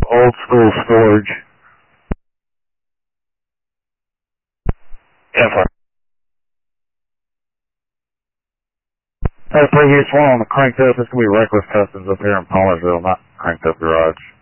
old school storage. Yes, sir. That previous one on the cranked up, it's going to be Reckless Customs up here in Pollardville, not cranked up garage.